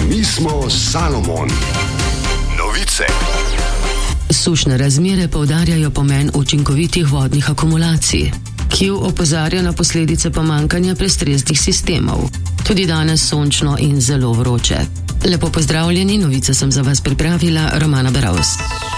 Mi smo Salomon. Novice. Sušne razmere poudarjajo pomen učinkovitih vodnih akumulacij. Kiev opozarja na posledice pomanjkanja prestresnih sistemov. Tudi danes sončno in zelo vroče. Lepo pozdravljeni, novice sem za vas pripravila, Romana Beravs.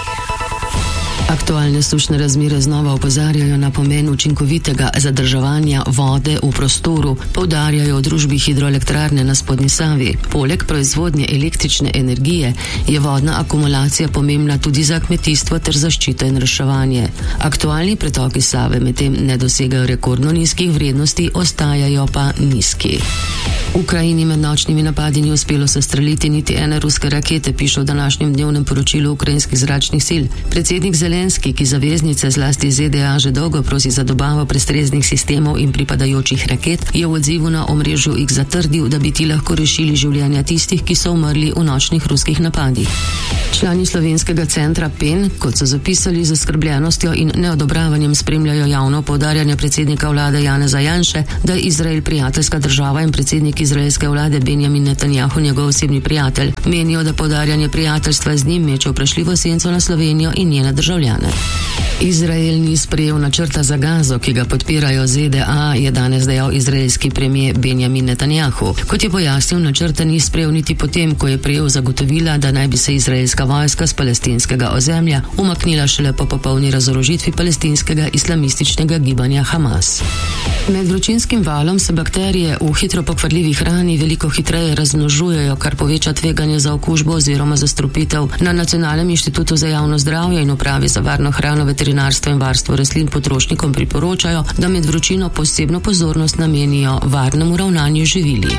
Aktualne sušne razmere znova opozarjajo na pomen učinkovitega zadrževanja vode v prostoru, poudarjajo v družbi hidroelektrarne na Spodnji Savi. Poleg proizvodnje električne energije je vodna akumulacija pomembna tudi za kmetijstvo ter zaščito in reševanje. Aktualni pretoki Save medtem ne dosegajo rekordno nizkih vrednosti, ostajajo pa nizki. Ukrajini med nočnimi napadi ni uspelo sestreliti niti ene ruske rakete, piše v današnjem dnevnem poročilu ukrajinskih zračnih sil. Predsednik Zelenski, ki zaveznice zlasti ZDA že dolgo prosi za dobavo prestreznih sistemov in pripadajočih raket, je v odzivu na omrežju X zatrdil, da bi ti lahko rešili življenja tistih, ki so umrli v nočnih ruskih napadih. Člani slovenskega centra PEN, kot so zapisali, z zaskrbljenostjo in neodobravanjem spremljajo javno poudarjanje predsednika vlade Janeza Janše, da je Izrael prijateljska država in predsednik izraelske vlade Benjamin Netanjahu njegov osebni prijatelj. Menijo, da poudarjanje prijateljstva z njim meče vprašljivo senco na Slovenijo in njene državljane. Izrael ni sprejel načrta za Gazo, ki ga podpirajo ZDA, je danes dejal izraelski premijer Benjamin Netanjahu. Kot je pojasnil, načrta ni sprejel niti potem, ko je prejel zagotovila, da naj bi se izraelska vojska z palestinskega ozemlja umaknila šele po popolni razorožitvi palestinskega islamističnega gibanja Hamas. Med vročinskim valom se bakterije v hitro pokvarljivi hrani veliko hitreje razmnožujejo, kar poveča tveganje za okužbo oziroma zastrupitev. Na Nacionalnem inštitutu za javno zdravje in Upravi za varno hrano, veterinarstvo in varstvo rastlin potrošnikom priporočajo, da med vročino posebno pozornost namenijo varnemu ravnanju z živili.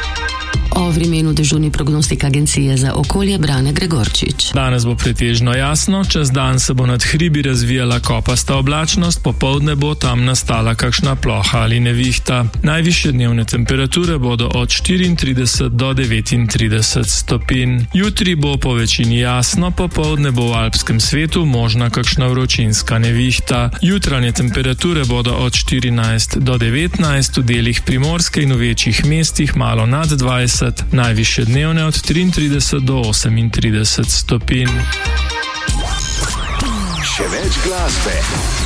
O vremenu dežurni prognostik Agencije za okolje Brane Gregorčič. Danes bo pretežno jasno, čez dan se bo nad hribi razvijala kopasta oblačnost, popoldne bo tam nastala kakšna ploha ali nevihta. Najvišje dnevne temperature bodo od 34 do 39 stopinj. Jutri bo po večini jasno, popoldne bo v alpskem svetu možna kakšna vročinska nevihta. Jutranje temperature bodo od 14 do 19, v delih Primorske in v večjih mestih malo nad 20, najvišje dnevne od 33 do 38 stopinj. Še več glasbe.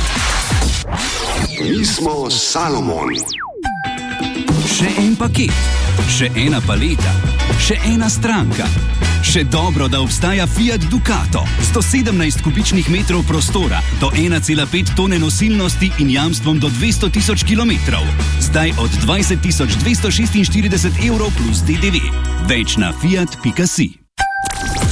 Mi smo Salomon. Še en paket, še ena paleta, še ena stranka. Še dobro, da obstaja Fiat Ducato. 117 kubičnih metrov prostora, do 1,5 tone nosilnosti in jamstvom do 200 tisoč kilometrov. Zdaj od 20 246 evrov plus DDV. Več na fiat.si.